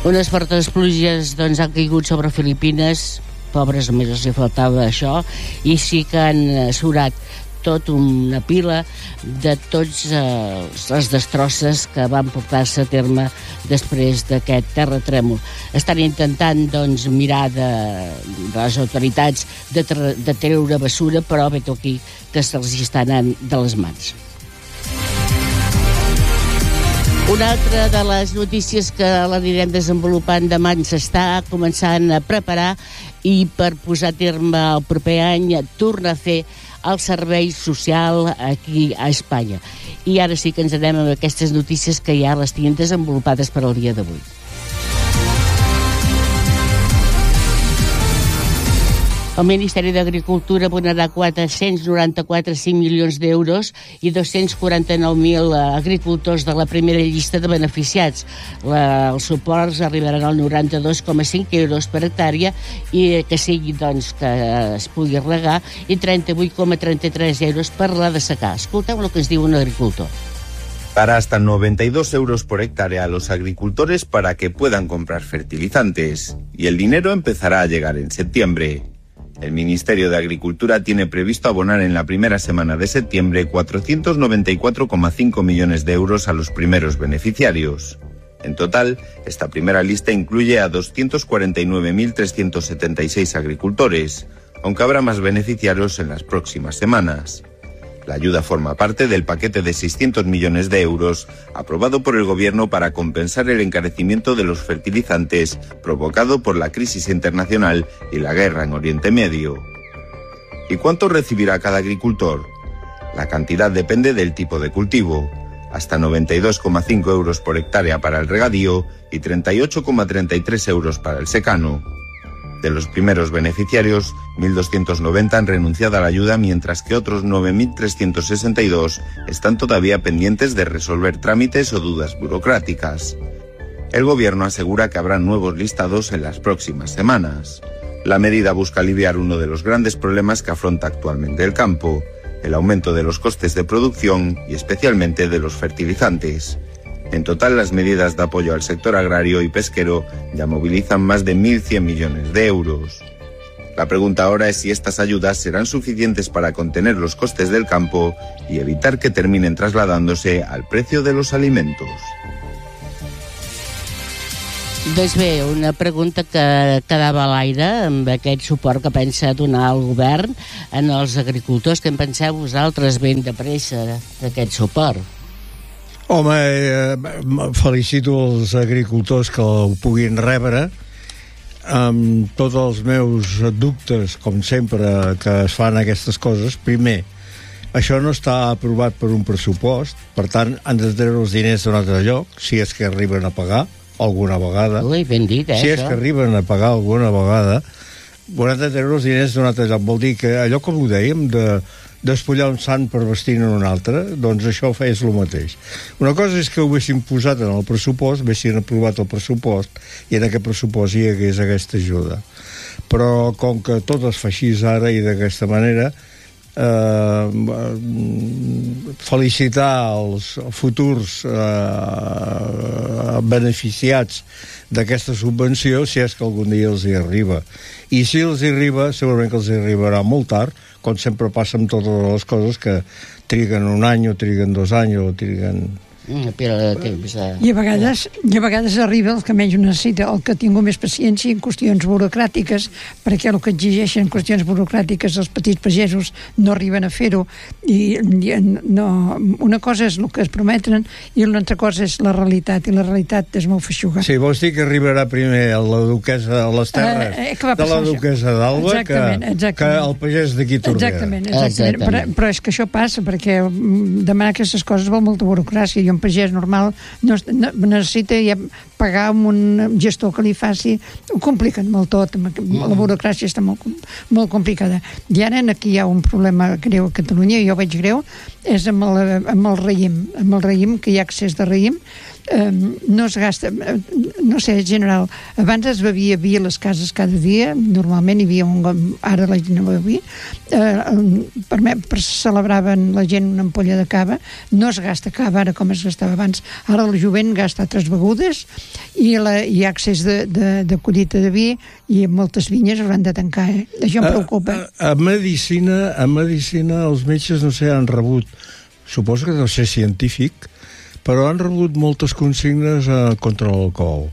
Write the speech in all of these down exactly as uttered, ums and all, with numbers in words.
Unes fortes pluges doncs, han caigut sobre Filipines, pobres, només els hi faltava això, i sí que han surat tot una pila de tots eh, les destrosses que van portar-se a terme després d'aquest terratrèmol. Estan intentant doncs, mirar de, de les autoritats de, de treure bessura, però veig aquí que se'ls està anant de les mans. Una altra de les notícies que l'anirem desenvolupant demà s'està començant a preparar i per posar a terme el proper any torna a fer el servei social aquí a Espanya. I ara sí que ens anem amb aquestes notícies que ja les tinguin desenvolupades per al dia d'avui. El Ministeri d'Agricultura abonarà quatre-cents noranta-quatre coma cinc milions d'euros i dos-cents quaranta-nou mil agricultors de la primera llista de beneficiats. La, els suports arribaran al noranta-dos coma cinc euros per hectàrea i que sigui doncs, que es pugui regar i trenta-vuit coma trenta-tres euros per la de secar. Escolteu el que ens diu un agricultor. Para hasta noventa y dos euros por hectárea a los agricultores para que puedan comprar fertilizantes. Y el dinero empezará a llegar en septiembre. El Ministerio de Agricultura tiene previsto abonar en la primera semana de septiembre cuatrocientos noventa y cuatro coma cinco millones de euros a los primeros beneficiarios. En total, esta primera lista incluye a doscientos cuarenta y nueve mil trescientos setenta y seis agricultores, aunque habrá más beneficiarios en las próximas semanas. La ayuda forma parte del paquete de seiscientos millones de euros aprobado por el Gobierno para compensar el encarecimiento de los fertilizantes provocado por la crisis internacional y la guerra en Oriente Medio. ¿Y cuánto recibirá cada agricultor? La cantidad depende del tipo de cultivo. Hasta noventa y dos coma cinco euros por hectárea para el regadío y treinta y ocho coma treinta y tres euros para el secano. De los primeros beneficiarios, mil doscientos noventa han renunciado a la ayuda, mientras que otros nueve mil trescientos sesenta y dos están todavía pendientes de resolver trámites o dudas burocráticas. El Gobierno asegura que habrá nuevos listados en las próximas semanas. La medida busca aliviar uno de los grandes problemas que afronta actualmente el campo, el aumento de los costes de producción y especialmente de los fertilizantes. En total, las medidas de apoyo al sector agrario y pesquero ya movilizan más de mil cien millones de euros. La pregunta ahora es si estas ayudas serán suficientes para contener los costes del campo y evitar que terminen trasladándose al precio de los alimentos. Doncs bé, una pregunta que quedava a l'aire amb aquest suport que pensa donar el govern en els agricultors. Què en penseu vosaltres ben de pressa d'aquest suport? Home, eh, felicito els agricultors que ho puguin rebre. Amb tots els meus dubtes, com sempre, que es fan aquestes coses. Primer, això no està aprovat per un pressupost, per tant, han de treure els diners d'un altre lloc, si és que arriben a pagar alguna vegada. Ui, ben dit, eh, si és això. que arriben a pagar alguna vegada, hauran de treure els diners d'un altre lloc. Vol dir que allò com ho dèiem, de despullar un sant per vestir en un altre, doncs això és el mateix. Una cosa és que ho haguessin posat en el pressupost, haguessin aprovat el pressupost, i en aquest pressupost hi hagués aquesta ajuda. Però com que tot es fa així ara i d'aquesta manera, eh, felicitar els futurs eh, beneficiats d'aquesta subvenció, si és que algun dia els hi arriba. I si els hi arriba, segurament que els hi arribarà molt tard, com sempre passa amb totes les coses, que triguen un any o triguen dos anys o triguen... Una pila de temps. Eh? I a vegades, i a vegades arriba el que menys necessita, el que tingui més paciència en qüestions burocràtiques, perquè el que exigeixen qüestions burocràtiques els petits pagesos no arriben a fer-ho. I, i no, una cosa és el que es prometen i l'altra cosa és la realitat, i la realitat és molt feixuga. Sí, vols dir que arribarà primer a la duquesa, a les terres eh, eh, de la duquesa d'Alba, que, que el pagès d'aquí Tordera. Exactament, exactament. exactament. Però, però és que això passa, perquè demanar aquestes coses vol molta burocràcia, i un pagès normal no, no, necessita ja pagar amb un gestor que li faci, ho compliquen molt tot, la burocràcia està molt, molt complicada. I ara aquí hi ha un problema greu a Catalunya, i jo veig greu, és amb el, amb el raïm, amb el raïm, que hi ha accés de raïm, eh, no es gasta, no sé, en general, abans es bevia vi a les cases cada dia, normalment hi havia un, ara la gent no bevia, eh, per, per celebraven la gent una ampolla de cava, no es gasta cava ara com es gastava abans, ara el jovent gasta altres begudes i la, hi ha accés de, de, de collita de vi i moltes vinyes hauran de tancar, eh? Això em preocupa. A, a, a medicina, a medicina els metges no sé, han rebut, suposo que deu ser científic, però han rebut moltes consignes eh, contra l'alcohol.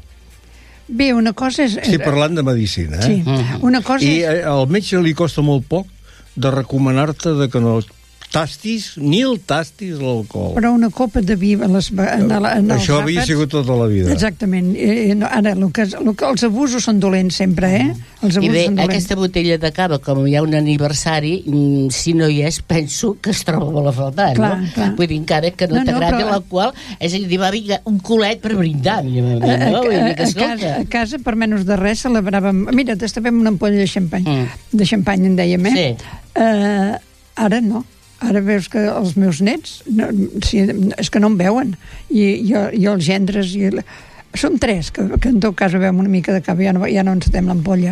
Bé, una cosa és... Estic parlant de medicina, eh? Sí, una cosa I és... al metge li costa molt poc de recomanar-te de que no tastis, ni el tastis l'alcohol. Però una copa de vi en les, en el, en els Això havia àpats, sigut tota la vida. Exactament. Eh, no, ara, el que, el que, els abusos són dolents sempre, eh? Els I abusos bé, són dolents. aquesta botella de cava, com hi ha un aniversari, si no hi és, penso que es troba molt a faltar, clar, no? Clar. Vull dir, encara que no, No, no, t'agradi però... l'alcohol, és a dir, va vinga un culet per brindar. No? A, a, Vull dir a, que, a, casa, a casa, per menys de res, celebràvem... Mira, destapem una ampolla de xampany. Mm. De xampany, en dèiem, eh? Sí. Uh, ara no. Ara veus que els meus nets no, sí, és que no em veuen i, i, i els gendres i, som tres, que, que en tot cas bevem una mica de cava, ja no, ja no encetem l'ampolla.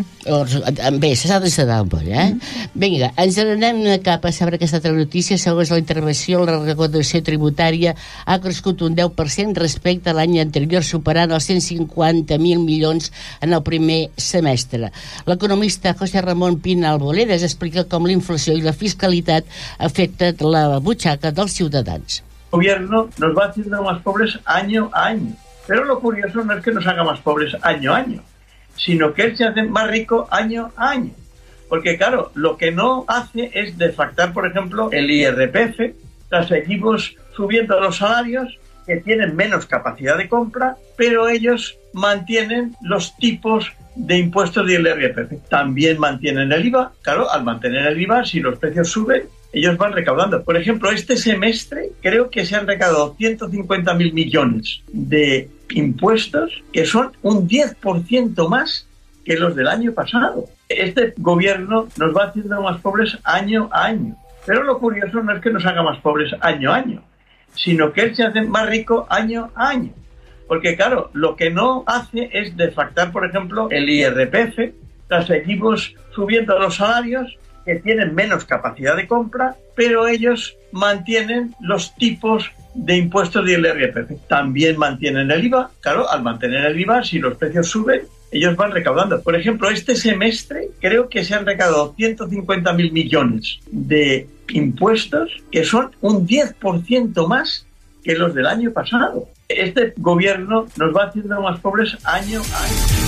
Bé, s'ha d'encetar l'ampolla, eh? Mm. Vinga, ens anem cap a saber aquesta altra notícia. Segons la intervenció, la recaudació tributària ha crescut un deu per cent respecte a l'any anterior, superant els cent cinquanta mil milions en el primer semestre. L'economista José Ramón Pina Alboledas explica com la inflació i la fiscalitat afecten la butxaca dels ciutadans. El gobierno nos va haciendo más pobres año a año. Pero lo curioso no es que nos haga más pobres año a año, sino que él se hace más rico año a año. Porque claro, lo que no hace es deflactar, por ejemplo, el I R P F. O sea, seguimos subiendo los salarios que tienen menos capacidad de compra, pero ellos mantienen los tipos de impuestos del I R P F. También mantienen el I V A. Claro, al mantener el I V A, si los precios suben, ellos van recaudando. Por ejemplo, este semestre creo que se han recaudado ciento cincuenta mil millones de impuestos, que son un diez por ciento más que los del año pasado. Este gobierno nos va haciendo más pobres año a año. Pero lo curioso no es que nos haga más pobres año a año, sino que él se hace más rico año a año. Porque claro, lo que no hace es deflactar, por ejemplo, el I R P F. O sea, seguimos subiendo los salarios que tienen menos capacidad de compra, pero ellos mantienen los tipos de impuestos del I R P F. También mantienen el I V A. Claro, al mantener el I V A, si los precios suben, ellos van recaudando. Por ejemplo, este semestre creo que se han recaudado ciento cincuenta mil millones de impuestos, que son un diez por ciento más que los del año pasado. Este gobierno nos va haciendo más pobres año a año.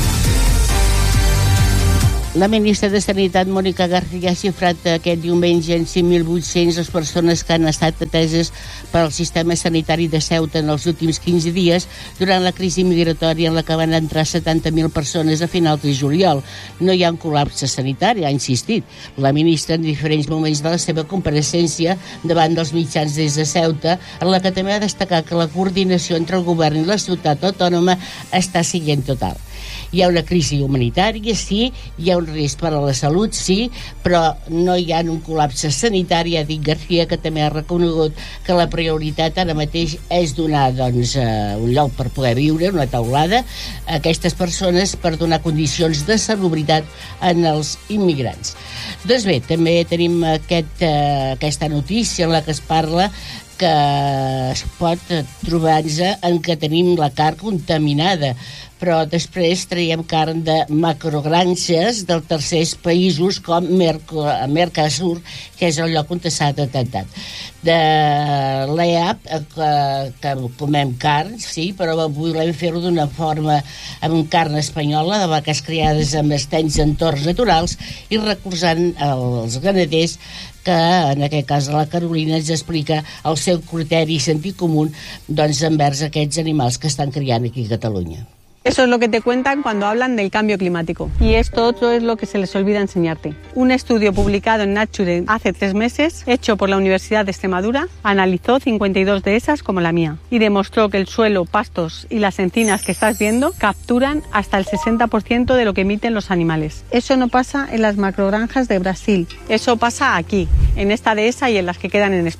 La ministra de Sanitat, Mònica García, ha xifrat aquest diumenge en cinc mil vuit-cents les persones que han estat ateses pel sistema sanitari de Ceuta en els últims quinze dies durant la crisi migratòria en la que van entrar setanta mil persones a finals de juliol. No hi ha un col·lapse sanitari, ha insistit la ministra en diferents moments de la seva compareixença davant dels mitjans des de Ceuta, en la que també ha destacat que la coordinació entre el govern i la ciutat autònoma està sent total. Hi ha una crisi humanitària, sí, hi ha un risc per a la salut, sí, però no hi ha un col·lapse sanitari, ha dit García, que també ha reconegut que la prioritat ara mateix és donar doncs, un lloc per poder viure, una taulada, a aquestes persones per donar condicions de salubritat en els immigrants. Doncs bé, també tenim aquest, aquesta notícia en la que es parla que es pot trobar-nos en què tenim la carn contaminada, però després traiem carn de macrogranges dels tercers països com Mercosur, que és el lloc on s'ha detectat. De l'E A P, que, que comem carn, sí, però volem fer-ho d'una forma amb carn espanyola, de vaques criades amb estanys entorns naturals i recolzant els ganaders que, en aquest cas la Carolina, ens explica el seu criteri i sentit comú doncs, envers aquests animals que estan criant aquí a Catalunya. Eso es lo que te cuentan cuando hablan del cambio climático. Y esto otro es lo que se les olvida enseñarte. Un estudio publicado en Nature hace tres meses, hecho por la Universidad de Extremadura, analizó cincuenta y dos de esas como la mía y demostró que el suelo, pastos y las encinas que estás viendo capturan hasta el sesenta por ciento de lo que emiten los animales. Eso no pasa en las macrogranjas de Brasil. Eso pasa aquí, en esta dehesa y en las que quedan en España.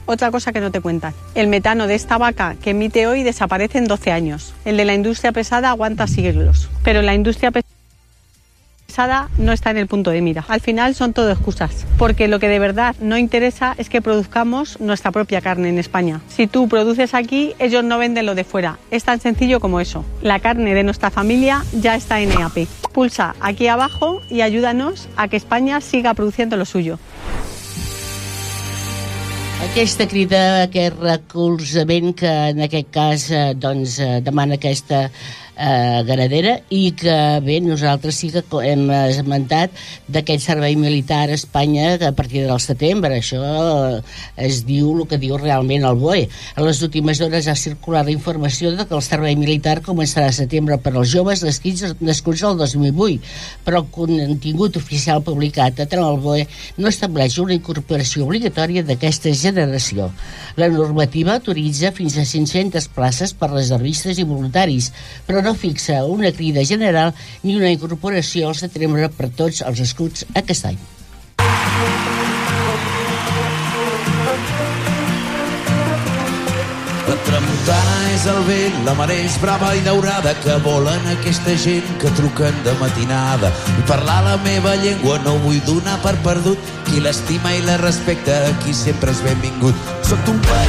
Otra cosa que no te cuentan. El metano de esta vaca que emite hoy desaparece en doce años. El de la industria pesada aguanta siglos. Pero la industria pesada no está en el punto de mira. Al final son todo excusas. Porque lo que de verdad no interesa es que produzcamos nuestra propia carne en España. Si tú produces aquí, ellos no venden lo de fuera. Es tan sencillo como eso. La carne de nuestra familia ya está en E A P. Pulsa aquí abajo y ayúdanos a que España siga produciendo lo suyo. Aquesta crida, aquest recolzament que en aquest cas eh, doncs, eh, demana aquesta eh, ganadera i que bé, nosaltres sí que hem esmentat d'aquest servei militar a Espanya a partir del setembre. Això eh, es diu el que diu realment el B O E. En les últimes hores ha circulat la informació de que el servei militar començarà a setembre per als joves nascuts el dos mil vuit, però el contingut oficial publicat a través del B O E no estableix una incorporació obligatòria d'aquesta generació. La normativa autoritza fins a cinc-centes places per reservistes i voluntaris, però no fixa una crida general ni una incorporació al setembre per tots els escuts aquest any. La tramuntana és el vent, la mareix brava i daurada que volen aquesta gent que truquen de matinada. I parlar la meva llengua no vull donar per perdut. Qui l'estima i la respecta, aquí sempre és benvingut. Soc d'un país